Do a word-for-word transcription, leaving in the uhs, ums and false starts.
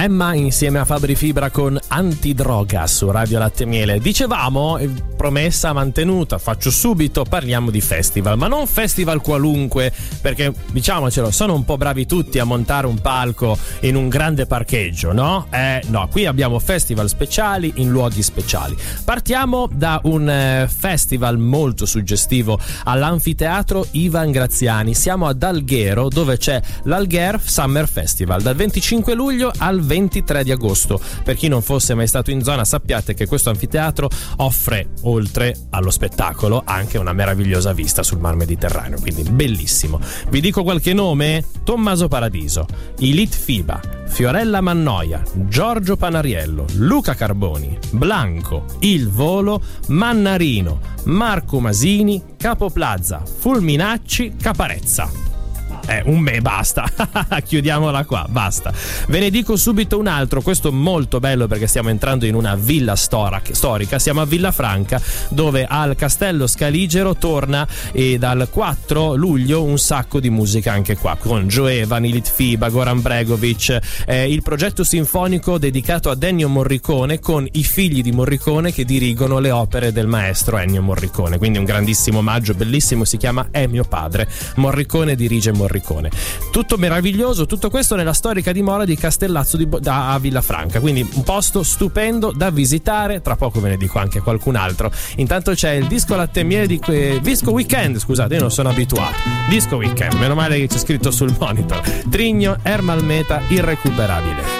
Emma insieme a Fabri Fibra con Antidroga su Radio Latte e Miele. Dicevamo, promessa mantenuta, faccio subito, parliamo di festival, ma non festival qualunque, perché diciamocelo, sono un po' bravi tutti a montare un palco in un grande parcheggio, no? Eh no, qui abbiamo festival speciali in luoghi speciali. Partiamo da un eh, festival molto suggestivo all'anfiteatro Ivan Graziani. Siamo ad Alghero, dove c'è l'Algher Summer Festival dal venticinque luglio al ventitré di agosto. Per chi non fosse mai stato in zona, sappiate che questo anfiteatro offre, oltre allo spettacolo, anche una meravigliosa vista sul mar Mediterraneo, quindi bellissimo. Vi dico qualche nome: Tommaso Paradiso, Ilit Fiba, Fiorella Mannoia, Giorgio Panariello, Luca Carboni, Blanco, Il Volo, Mannarino, Marco Masini, Capo Plaza, Fulminacci, Caparezza. Eh, un me, basta. Chiudiamola qua, basta. Ve ne dico subito un altro, questo molto bello perché stiamo entrando in una villa storica, storica. Siamo a Villafranca, dove al Castello Scaligero torna e dal quattro luglio un sacco di musica anche qua, con Joevan, Ilit Fiba, Goran Bregovic, eh, il progetto sinfonico dedicato ad Ennio Morricone, con i figli di Morricone che dirigono le opere del maestro Ennio Morricone, quindi un grandissimo omaggio, bellissimo, si chiama È mio padre, Morricone dirige Morricone. Tutto meraviglioso, tutto questo nella storica dimora di Castellazzo di Bo- da a Villafranca, quindi un posto stupendo da visitare. Tra poco ve ne dico anche qualcun altro. Intanto c'è il disco Latte e Miele di que- Disco Weekend, scusate, io non sono abituato. Disco Weekend, meno male che c'è scritto sul monitor. Trigno, Ermal Meta, Irrecuperabile.